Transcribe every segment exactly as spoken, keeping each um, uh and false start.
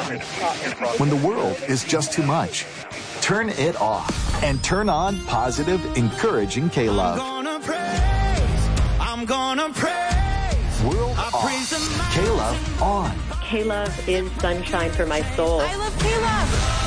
When the world is just too much, turn it off and turn on positive, encouraging K-Love. I'm gonna praise, I'm gonna praise. World off, K-Love on. K-Love is sunshine for my soul. I love K-Love.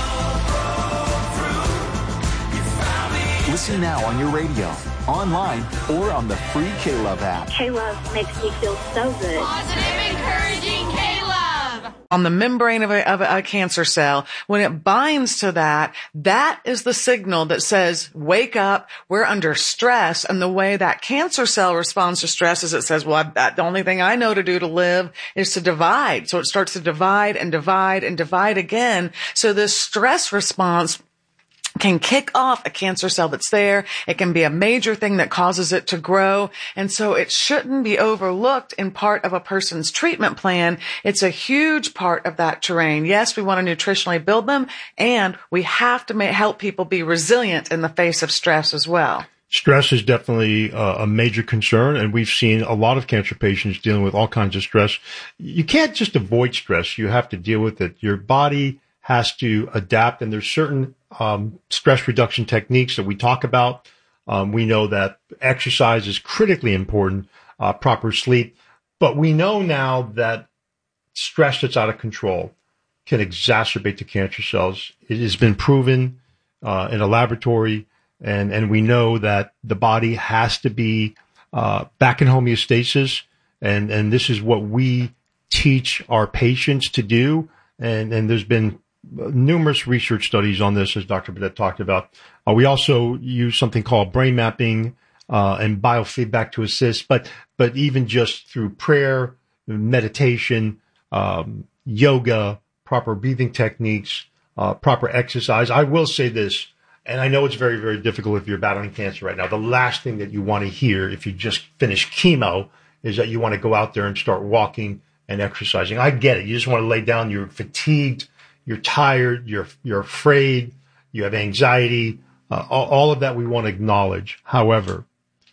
Listen now on your radio, online, or on the free K-Love app. K-Love makes me feel so good. Positive, encouraging K-Love. On the membrane of a, of a cancer cell, when it binds to that, that is the signal that says, wake up, we're under stress. And the way that cancer cell responds to stress is it says, well, I, the only thing I know to do to live is to divide. So it starts to divide and divide and divide again. So this stress response can kick off a cancer cell that's there. It can be a major thing that causes it to grow. And so it shouldn't be overlooked in part of a person's treatment plan. It's a huge part of that terrain. Yes, we want to nutritionally build them, and we have to make, help people be resilient in the face of stress as well. Stress is definitely uh, a major concern, and we've seen a lot of cancer patients dealing with all kinds of stress. You can't just avoid stress. You have to deal with it. Your body has to adapt, and there's certain um, stress reduction techniques that we talk about. Um, we know that exercise is critically important, uh, proper sleep, but we know now that stress that's out of control can exacerbate the cancer cells. It has been proven uh, in a laboratory, and, and we know that the body has to be uh, back in homeostasis, and, and this is what we teach our patients to do, and, and there's been numerous research studies on this, as Doctor Burdett talked about. Uh, we also use something called brain mapping uh, and biofeedback to assist, but but even just through prayer, meditation, um, yoga, proper breathing techniques, uh, proper exercise. I will say this, and I know it's very, very difficult if you're battling cancer right now. The last thing that you want to hear if you just finished chemo is that you want to go out there and start walking and exercising. I get it. You just want to lay down. You're fatigued. You're tired, you're you're afraid, you have anxiety, uh, all, all of that we want to acknowledge. However,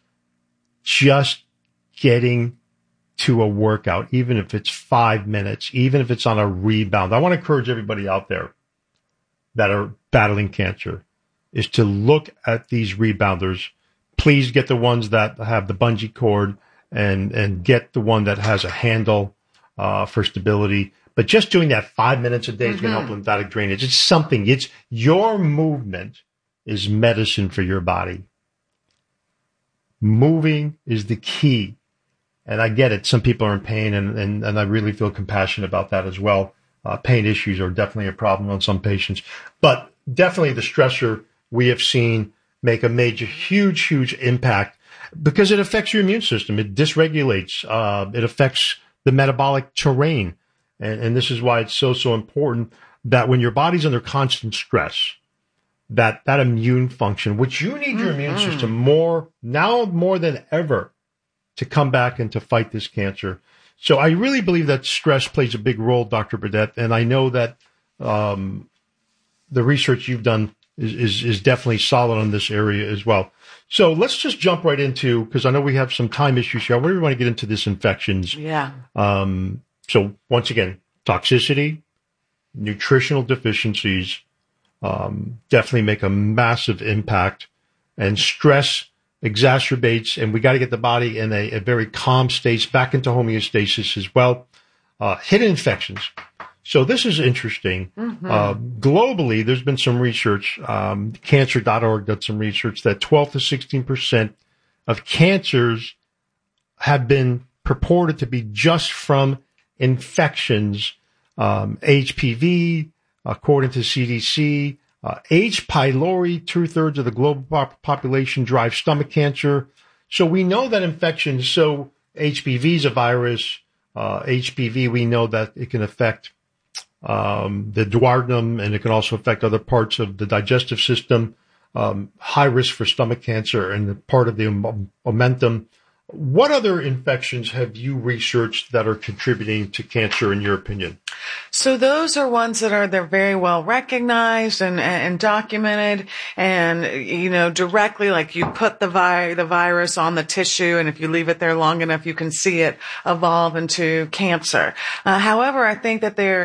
just getting to a workout, even if it's five minutes, even if it's on a rebound, I want to encourage everybody out there that are battling cancer is to look at these rebounders. Please get the ones that have the bungee cord and, and get the one that has a handle uh, for stability. But just doing that five minutes a day is mm-hmm. going to help lymphatic drainage. It's something. It's your movement is medicine for your body. Moving is the key. And I get it. Some people are in pain, and, and, and I really feel compassionate about that as well. Uh, pain issues are definitely a problem on some patients. But definitely the stressor we have seen make a major, huge, huge impact because it affects your immune system. It dysregulates. Uh, it affects the metabolic terrain. And, and this is why it's so, so important that when your body's under constant stress, that that immune function, which you need your immune Mm-hmm. system more, now more than ever, to come back and to fight this cancer. So I really believe that stress plays a big role, Doctor Burdett, and I know that um, the research you've done is, is, is definitely solid on this area as well. So let's just jump right into, because I know we have some time issues here. I really want to get into this infections. Yeah. Um, So once again, toxicity, nutritional deficiencies um, definitely make a massive impact, and stress exacerbates, and we got to get the body in a, a very calm state, back into homeostasis as well. Uh, hidden infections. So this is interesting. Mm-hmm. Uh, globally, there's been some research. Um, cancer dot org did some research that twelve to sixteen percent of cancers have been purported to be just from infections, um, H P V, according to C D C, uh, H. pylori, two-thirds of the global pop- population drive stomach cancer. So we know that infections, so H P V is a virus. Uh, H P V, we know that it can affect um, the duodenum, and it can also affect other parts of the digestive system. Um, high risk for stomach cancer and part of the omentum. What other infections have you researched that are contributing to cancer, in your opinion? So those are ones that are, they're very well recognized and, and documented, and, you know, directly, like you put the vi- the virus on the tissue, and if you leave it there long enough, you can see it evolve into cancer. Uh, however, I think that there